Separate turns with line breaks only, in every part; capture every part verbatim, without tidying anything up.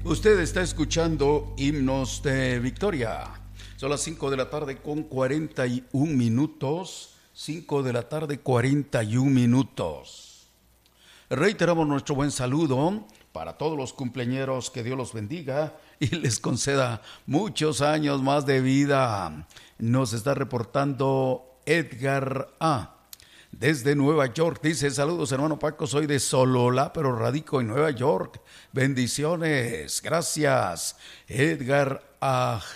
Usted está escuchando Himnos de Victoria. Son las cinco de la tarde con cuarenta y un minutos. cinco de la tarde, cuarenta y un minutos. Reiteramos nuestro buen saludo para todos los cumpleañeros. Que Dios los bendiga y les conceda muchos años más de vida. Nos está reportando Edgar A. Desde Nueva York, dice: saludos hermano Paco, soy de Sololá, pero radico en Nueva York. Bendiciones, gracias. Edgar Aj,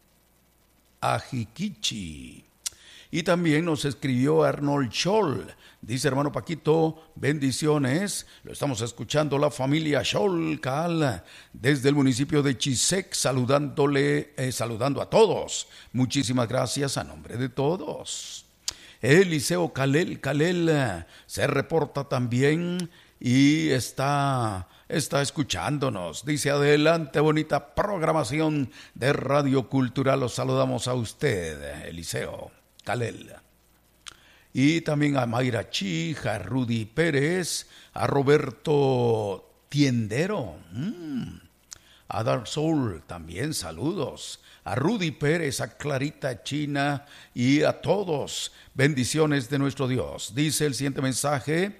Ajiquichi. Y también nos escribió Arnold Scholl. Dice: hermano Paquito, bendiciones. Lo estamos escuchando la familia Scholl Cal desde el municipio de Chisec, saludándole, eh, saludando a todos. Muchísimas gracias a nombre de todos. Eliseo Calel, Calel se reporta también y está, está escuchándonos. Dice: adelante, bonita programación de Radio Cultural. Los saludamos a usted, Eliseo Calel. Y también a Mayra Chija, a Rudy Pérez, a Roberto Tiendero, mmm, a Dark Soul también saludos. A Rudy Pérez, a Clarita China y a todos. Bendiciones de nuestro Dios. Dice el siguiente mensaje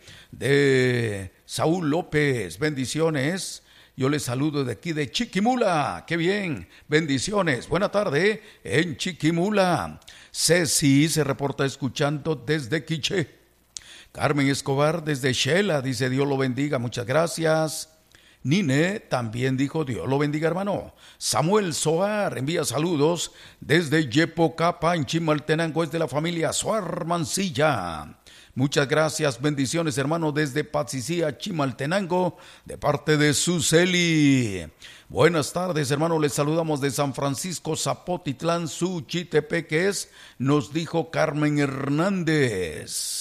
de Saúl López. Bendiciones. Yo les saludo de aquí de Chiquimula. ¡Qué bien! Bendiciones. Buena tarde en Chiquimula. Ceci se reporta escuchando desde Quiché. Carmen Escobar desde Shela dice: Dios lo bendiga. Muchas gracias. Nine también dijo: Dios lo bendiga, hermano. Samuel Soar envía saludos desde Yepocapa, en Chimaltenango, es de la familia Soar Mancilla. Muchas gracias, bendiciones, hermano, desde Patzicía, Chimaltenango, de parte de Suseli. Buenas tardes, hermano, les saludamos de San Francisco, Zapotitlán, Suchitepeques, nos dijo Carmen Hernández.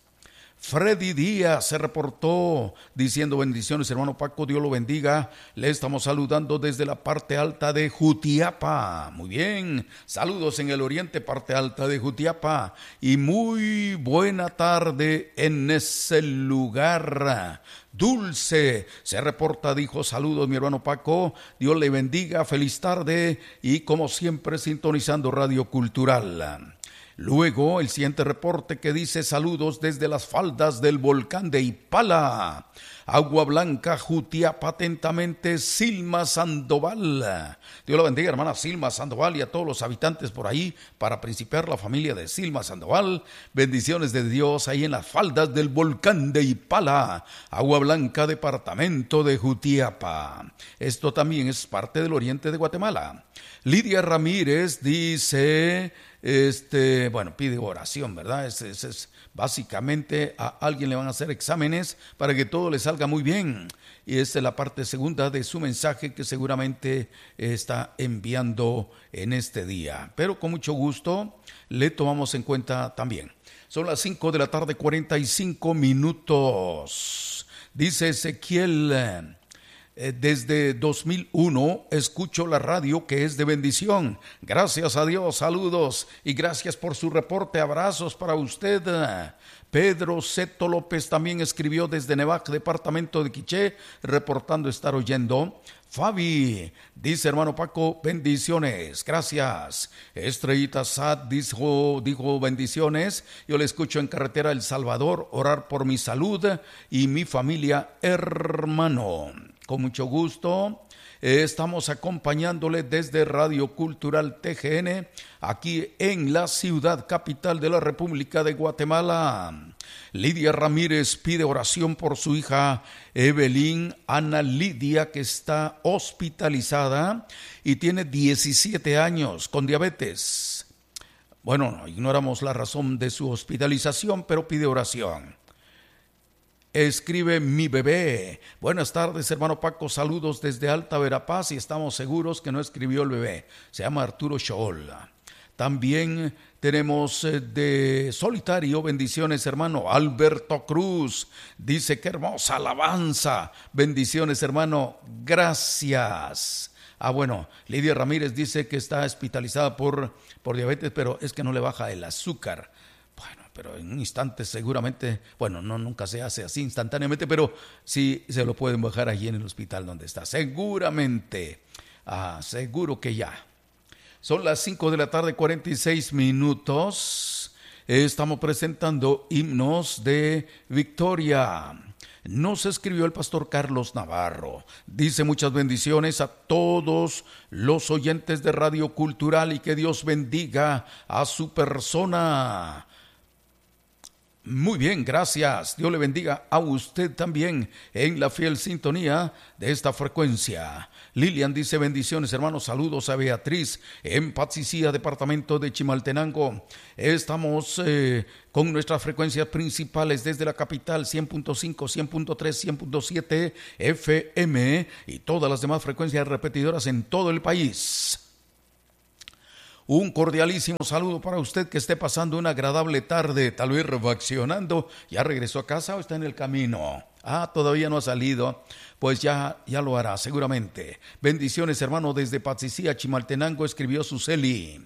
Freddy Díaz se reportó diciendo: bendiciones, hermano Paco, Dios lo bendiga. Le estamos saludando desde la parte alta de Jutiapa. Muy bien, saludos en el oriente, parte alta de Jutiapa. Y muy buena tarde en ese lugar. Dulce se reporta, dijo: saludos mi hermano Paco, Dios le bendiga, feliz tarde. Y como siempre sintonizando Radio Cultural. Luego el siguiente reporte que dice: saludos desde las faldas del volcán de Ipala, Agua Blanca, Jutiapa, atentamente Silma Sandoval. Dios la bendiga, hermana Silma Sandoval, y a todos los habitantes por ahí, para principiar la familia de Silma Sandoval. Bendiciones de Dios ahí en las faldas del volcán de Ipala, Agua Blanca, departamento de Jutiapa. Esto también es parte del oriente de Guatemala. Lidia Ramírez dice... Este, bueno, pide oración, ¿verdad? Es, es, es básicamente a alguien le van a hacer exámenes para que todo le salga muy bien. Y esta es la parte segunda de su mensaje que seguramente está enviando en este día. Pero con mucho gusto le tomamos en cuenta también. Son las cinco de la tarde, cuarenta y cinco minutos. Dice Ezequiel: desde dos mil uno escucho la radio, que es de bendición. Gracias a Dios, saludos y gracias por su reporte. Abrazos para usted. Pedro Seto López también escribió desde Nevac, departamento de Quiché, reportando estar oyendo. Fabi dice: hermano Paco, bendiciones, gracias. Estrellita Sad dijo, dijo bendiciones. Yo le escucho en carretera El Salvador, orar por mi salud y mi familia, hermano. Con mucho gusto, eh, estamos acompañándole desde Radio Cultural T G N, aquí en la ciudad capital de la República de Guatemala. Lidia Ramírez pide oración por su hija Evelyn Ana Lidia, que está hospitalizada y tiene diecisiete años con diabetes. Bueno, no ignoramos la razón de su hospitalización, pero pide oración. Escribe: mi bebé. Buenas tardes, hermano Paco, saludos desde Alta Verapaz, y estamos seguros que no escribió el bebé. Se llama Arturo Scholl. También tenemos de Solitario: bendiciones, hermano. Alberto Cruz dice: qué hermosa alabanza. Bendiciones, hermano. Gracias. Ah, bueno, Lidia Ramírez dice que está hospitalizada por, por diabetes, pero es que no le baja el azúcar. Bueno, pero en un instante seguramente, bueno, no, nunca se hace así instantáneamente, pero sí se lo pueden bajar allí en el hospital donde está, seguramente, ah, seguro que ya. Son las cinco de la tarde, cuarenta y seis minutos, estamos presentando himnos de victoria. Nos escribió el pastor Carlos Navarro. Dice: muchas bendiciones a todos los oyentes de Radio Cultural y que Dios bendiga a su persona. Muy bien, gracias. Dios le bendiga a usted también en la fiel sintonía de esta frecuencia. Lilian dice: bendiciones, hermanos, saludos a Beatriz en Patsicía, departamento de Chimaltenango. Estamos eh, con nuestras frecuencias principales desde la capital, cien punto cinco, cien punto tres, cien punto siete F M y todas las demás frecuencias repetidoras en todo el país. Un cordialísimo saludo para usted que esté pasando una agradable tarde, tal vez refaccionando. ¿Ya regresó a casa o está en el camino? Ah, todavía no ha salido. Pues ya, ya lo hará, seguramente. Bendiciones, hermano, desde Patsicía, Chimaltenango, escribió Suseli.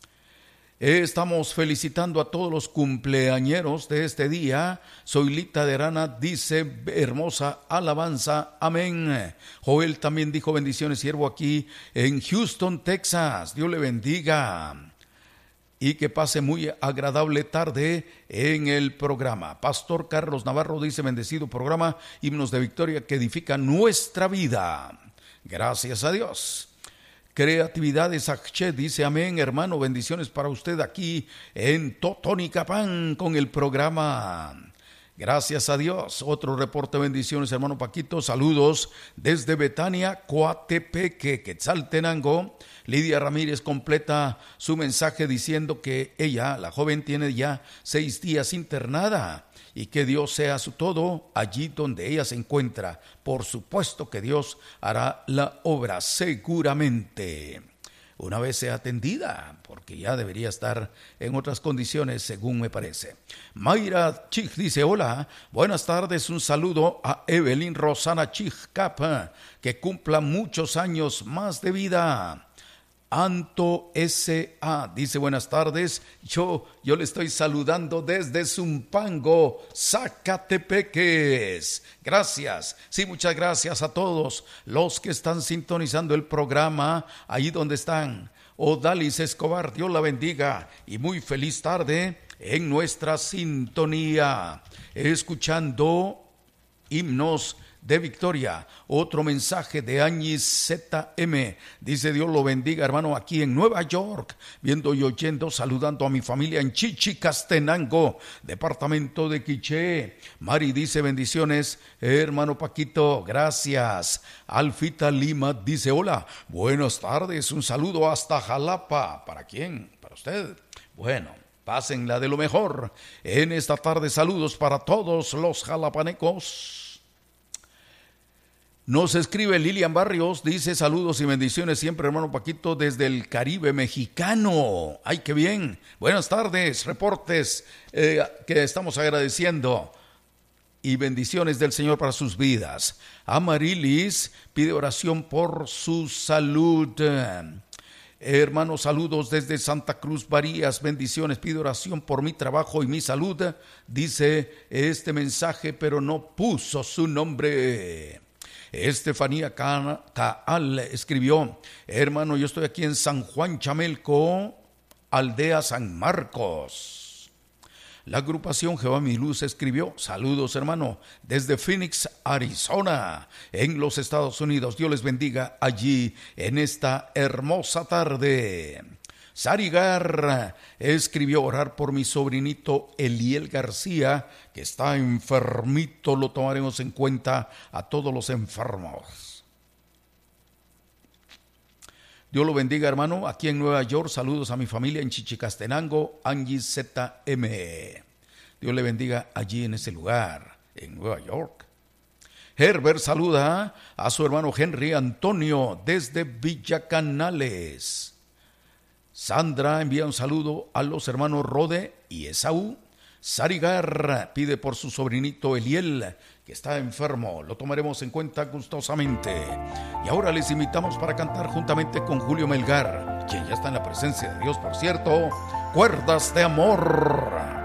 Estamos felicitando a todos los cumpleañeros de este día. Zoilita de Arana dice: hermosa alabanza, amén. Joel también dijo: bendiciones, siervo, aquí en Houston, Texas. Dios le bendiga y que pase muy agradable tarde en el programa. Pastor Carlos Navarro dice: bendecido programa, himnos de victoria que edifican nuestra vida. Gracias a Dios. Creatividades Acche dice: amén, hermano, bendiciones para usted aquí en Totonicapán con el programa. Gracias a Dios. Otro reporte de bendiciones, hermano Paquito. Saludos desde Betania, Coatepeque, Quetzaltenango. Lidia Ramírez completa su mensaje diciendo que ella, la joven, tiene ya seis días internada y que Dios sea su todo allí donde ella se encuentra. Por supuesto que Dios hará la obra seguramente, una vez sea atendida, porque ya debería estar en otras condiciones según me parece. Mayra Chich dice: hola, buenas tardes, un saludo a Evelyn Rosana Chich Capa, que cumpla muchos años más de vida. Anto S A dice: buenas tardes, yo, yo le estoy saludando desde Zumpango, Zacatepeques. Gracias, sí, muchas gracias a todos los que están sintonizando el programa, ahí donde están. Odalis Escobar, Dios la bendiga y muy feliz tarde en nuestra sintonía, escuchando himnos de victoria. Otro mensaje de Añis Z M, dice: Dios lo bendiga, hermano, aquí en Nueva York, viendo y oyendo, saludando a mi familia en Chichicastenango, departamento de Quiché. Mari dice: bendiciones, hermano Paquito, gracias. Alfita Lima dice: hola, buenas tardes, un saludo hasta Jalapa. ¿Para quién? Para usted. Bueno, pásenla de lo mejor en esta tarde. Saludos para todos los jalapanecos. Nos escribe Lilian Barrios, dice: saludos y bendiciones siempre, hermano Paquito, desde el Caribe mexicano. ¡Ay, qué bien! Buenas tardes, reportes eh, que estamos agradeciendo. Y bendiciones del Señor para sus vidas. Amarilis pide oración por su salud. Hermanos, saludos desde Santa Cruz, Barías, bendiciones, pido oración por mi trabajo y mi salud. Dice este mensaje, pero no puso su nombre. Estefanía Caal escribió: hermano, yo estoy aquí en San Juan Chamelco, aldea San Marcos. La agrupación Jehová mi Luz escribió: saludos, hermano, desde Phoenix, Arizona, en los Estados Unidos. Dios les bendiga allí en esta hermosa tarde. Sarigar escribió: orar por mi sobrinito Eliel García, que está enfermito, lo tomaremos en cuenta a todos los enfermos. Dios lo bendiga, hermano, aquí en Nueva York. Saludos a mi familia en Chichicastenango, Angie Z M. Dios le bendiga allí en ese lugar, en Nueva York. Herbert saluda a su hermano Henry Antonio desde Villa Canales. Sandra envía un saludo a los hermanos Rode y Esaú. Sarigar pide por su sobrinito Eliel, que está enfermo. Lo tomaremos en cuenta gustosamente. Y ahora les invitamos para cantar juntamente con Julio Melgar, quien ya está en la presencia de Dios, por cierto, Cuerdas de Amor.